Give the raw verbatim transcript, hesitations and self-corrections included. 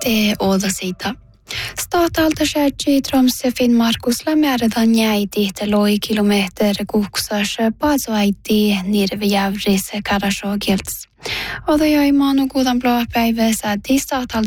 Det åda siitä. Statalta säädji Tromsø Finnmarkus lämmärätän jäiti te loi kilometer kuksas paatsuaitti nirvijävris karasogilts. Oda jäi maanu kuudan blå päivä sääddi Statalta